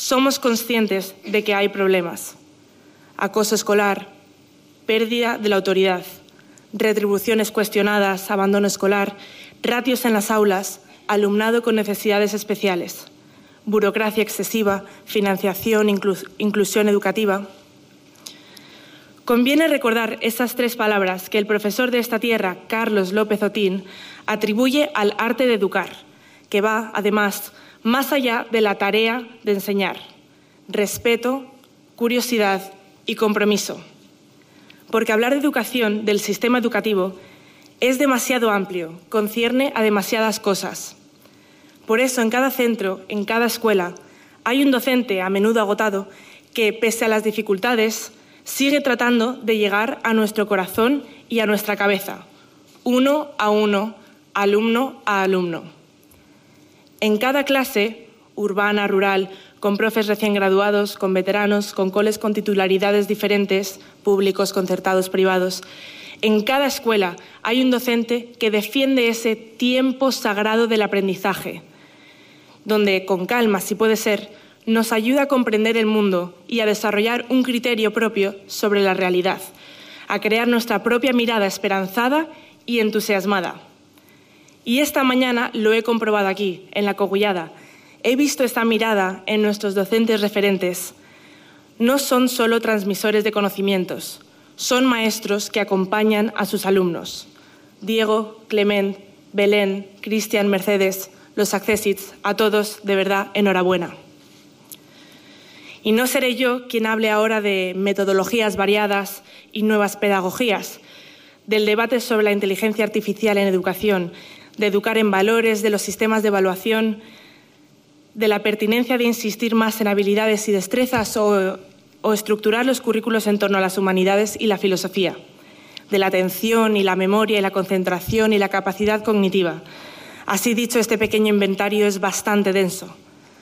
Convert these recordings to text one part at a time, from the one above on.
somos conscientes de que hay problemas. Acoso escolar, pérdida de la autoridad, retribuciones cuestionadas, abandono escolar, ratios en las aulas, alumnado con necesidades especiales, burocracia excesiva, financiación, inclusión educativa. Conviene recordar esas 3 palabras que el profesor de esta tierra, Carlos López Otín, atribuye al arte de educar, que va, además, más allá de la tarea de enseñar: respeto, curiosidad y compromiso. Porque hablar de educación, del sistema educativo, es demasiado amplio, concierne a demasiadas cosas. Por eso, en cada centro, en cada escuela, hay un docente, a menudo agotado, que, pese a las dificultades, sigue tratando de llegar a nuestro corazón y a nuestra cabeza, uno a uno, alumno a alumno. En cada clase, urbana, rural, con profes recién graduados, con veteranos, con coles con titularidades diferentes, públicos, concertados, privados, en cada escuela hay un docente que defiende ese tiempo sagrado del aprendizaje, donde, con calma, si puede ser, nos ayuda a comprender el mundo y a desarrollar un criterio propio sobre la realidad, a crear nuestra propia mirada esperanzada y entusiasmada. Y esta mañana lo he comprobado aquí, en La Cogullada. He visto esta mirada en nuestros docentes referentes. No son solo transmisores de conocimientos, son maestros que acompañan a sus alumnos. Diego, Clement, Belén, Cristian, Mercedes, los accessits, a todos, de verdad, enhorabuena. Y no seré yo quien hable ahora de metodologías variadas y nuevas pedagogías, del debate sobre la inteligencia artificial en educación, de educar en valores, de los sistemas de evaluación, de la pertinencia de insistir más en habilidades y destrezas o estructurar los currículos en torno a las humanidades y la filosofía, de la atención y la memoria y la concentración y la capacidad cognitiva. Así dicho, este pequeño inventario es bastante denso.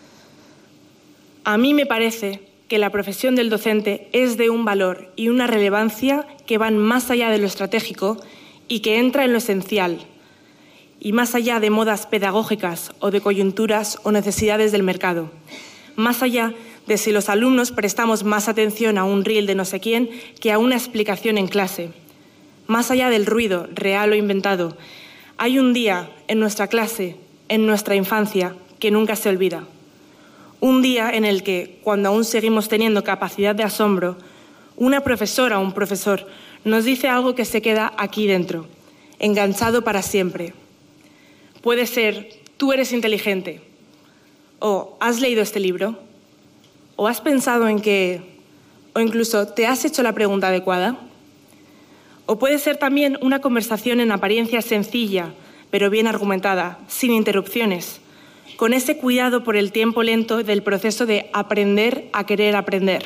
A mí me parece que la profesión del docente es de un valor y una relevancia que van más allá de lo estratégico y que entra en lo esencial, y más allá de modas pedagógicas o de coyunturas o necesidades del mercado, más allá de si los alumnos prestamos más atención a un reel de no sé quién que a una explicación en clase, más allá del ruido real o inventado. Hay un día en nuestra clase, en nuestra infancia, que nunca se olvida. Un día en el que, cuando aún seguimos teniendo capacidad de asombro, una profesora o un profesor nos dice algo que se queda aquí dentro, enganchado para siempre. Puede ser: tú eres inteligente, o has leído este libro, o has pensado en que, o incluso te has hecho la pregunta adecuada. O puede ser también una conversación en apariencia sencilla, pero bien argumentada, sin interrupciones, con ese cuidado por el tiempo lento del proceso de aprender a querer aprender.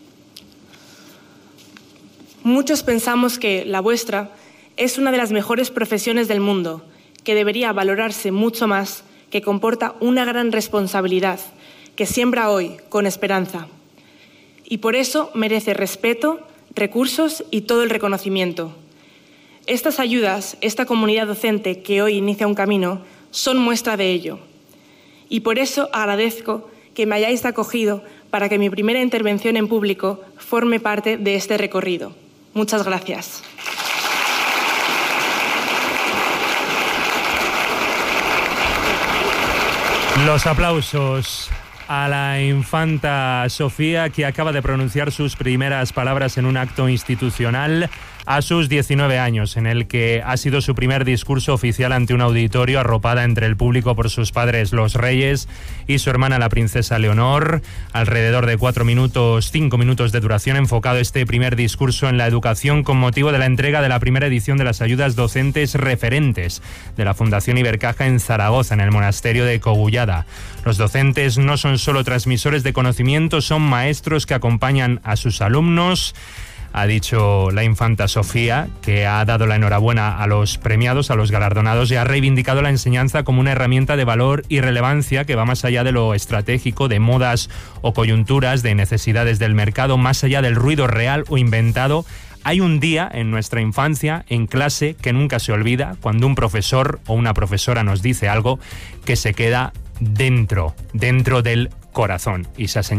Muchos pensamos que la vuestra es una de las mejores profesiones del mundo, que debería valorarse mucho más, que comporta una gran responsabilidad, que siembra hoy con esperanza. Y por eso merece respeto, recursos y todo el reconocimiento. Estas ayudas, esta comunidad docente que hoy inicia un camino, son muestra de ello. Y por eso agradezco que me hayáis acogido para que mi primera intervención en público forme parte de este recorrido. Muchas gracias. Los aplausos a la infanta Sofía, que acaba de pronunciar sus primeras palabras en un acto institucional a sus 19 años, en el que ha sido su primer discurso oficial ante un auditorio, arropada entre el público por sus padres los reyes y su hermana la princesa Leonor. Alrededor de 5 minutos de duración, enfocado este primer discurso en la educación con motivo de la entrega de la primera edición de las ayudas docentes referentes de la Fundación Ibercaja en Zaragoza, en el monasterio de Cogullada. Los docentes no son solo transmisores de conocimiento, son maestros que acompañan a sus alumnos. Ha dicho la infanta Sofía, que ha dado la enhorabuena a los premiados, a los galardonados, y ha reivindicado la enseñanza como una herramienta de valor y relevancia que va más allá de lo estratégico, de modas o coyunturas, de necesidades del mercado, más allá del ruido real o inventado. Hay un día en nuestra infancia, en clase, que nunca se olvida, cuando un profesor o una profesora nos dice algo que se queda dentro del corazón. Y se ha señalado